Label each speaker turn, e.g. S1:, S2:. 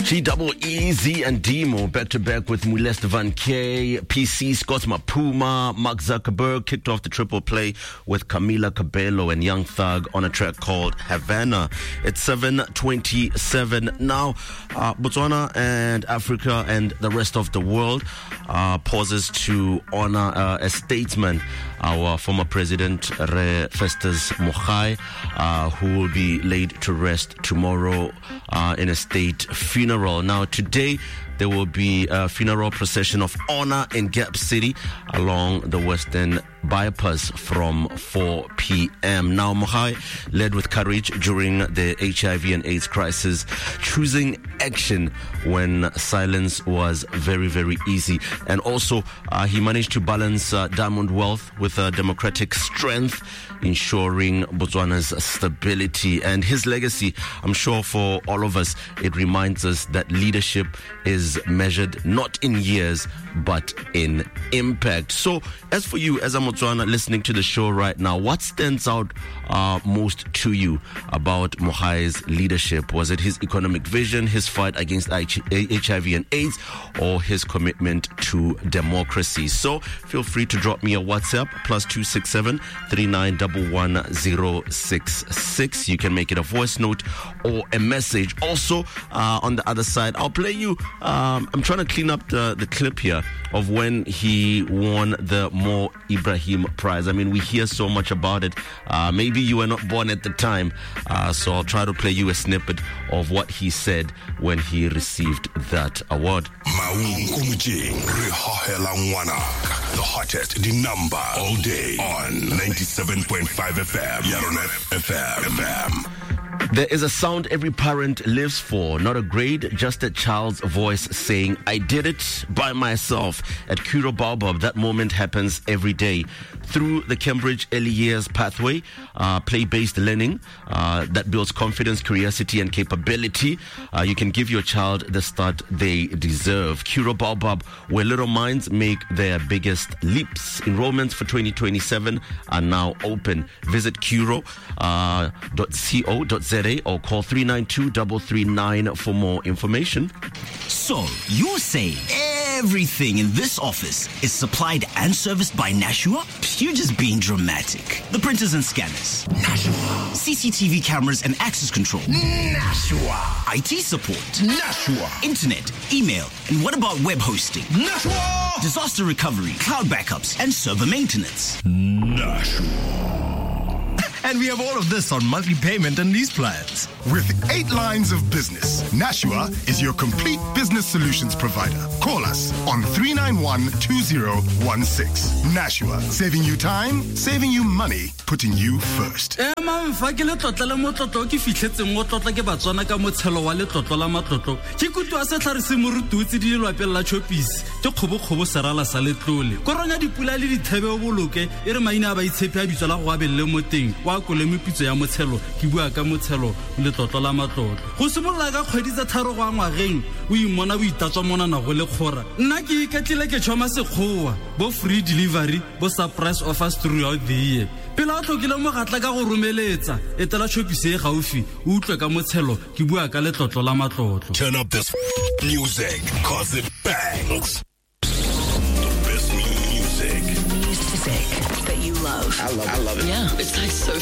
S1: G-double-E-Z and Demo back-to-back with Molest Van K, PC, Scott Mapuma, Mark Zuckerberg kicked off the triple play with Camila Cabello and Young Thug on a track called Havana. It's 7:27 now. Botswana and Africa and the rest of the world pauses to honor a statesman, our former president, Re Festus Mogae, who will be laid to rest tomorrow in a state funeral. Now, today, there will be a funeral procession of honor in Gap City along the Western Bypass from 4 p.m. Now, Mogae led with courage during the HIV and AIDS crisis, choosing action when silence was very, very easy. And also, he managed to balance diamond wealth with democratic strength, ensuring Botswana's stability. And his legacy, I'm sure for all of us, it reminds us that leadership is measured not in years, but in impact. So, as for you, as a Motswana listening to the show right now, what stands out most to you about Mogae's leadership? Was it his economic vision, his fight against HIV and AIDS, or his commitment to democracy? So, feel free to drop me a WhatsApp, +267 3911 You can make it a voice note or a message. Also, on the other side, I'll play you. I'm trying to clean up the clip here of when he won the Mo Ibrahim Prize. I mean, we hear so much about it. Maybe you were not born at the time, so I'll try to play you a snippet of what he said when he received that award.
S2: The hottest, the number all day on 97.5 FM. Yaronet FM.
S1: There is a sound every parent lives for, not a grade, just a child's voice saying, I did it by myself. At Curro Baobab, that moment happens every day. Through the Cambridge Early Years Pathway, play-based learning that builds confidence, curiosity, and capability, you can give your child the start they deserve. Curro Baobab, where little minds make their biggest leaps. Enrollments for 2027 are now open. Visit curro.co.za or call 392-339 for more information.
S3: So, you're saying everything in this office is supplied and serviced by Nashua? You're just being dramatic. The printers and scanners. Nashua. CCTV cameras and access control.
S2: Nashua.
S3: IT support.
S2: Nashua.
S3: Internet, email, and what about web hosting?
S2: Nashua.
S3: Disaster recovery, cloud backups, and server maintenance.
S2: Nashua.
S4: And we have all of this on monthly payment and lease plans.
S5: With 8 lines of business, Nashua is your complete business solutions provider. Call us on 391-2016. Nashua, saving you time, saving you money, putting you first.
S6: Fa ke le tlotla le motlotlo ke fitlhetseng mo tlotla ke Batswana ka motshelo wa le tlotlo la matlotlo ke kutu a se tla re se morututsi di lwapela chopisi ke khobokgobo serala sa letlole koronya dipula le dithebe o boloke e re maina a ba itshepe a bitso la go abelle mo teng wa kole mepitso ya motshelo ke bua ka motshelo le tlotlo la matlotlo go simolola ka kgwedi tsa tharo go ngwageng o imona bo itatswa mona na go le khora nna ke iketlile ke tshoma sekgowa bo free delivery bo surprise offers throughout the year pela tlokile mo gatla ka go romeletsa etela chopise e gaufi o utlwe ka motshelo ke bua ka letlotlo la matlotlo.
S2: Turn up this music cause it bangs. The best music
S7: that you love.
S2: I love it.
S7: Yeah, it's like so